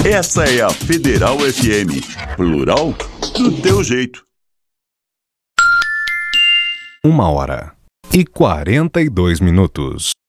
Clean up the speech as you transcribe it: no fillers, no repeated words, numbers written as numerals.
Essa é a Federal FM, plural do teu jeito. 1h42.